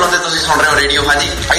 ਸੁਣੋ ਤੇ ਤੁਸੀਂ ਸੁਣ ਰਹੇ ਹੋ ਰੇਡੀਓ ਹਾਂਜੀ।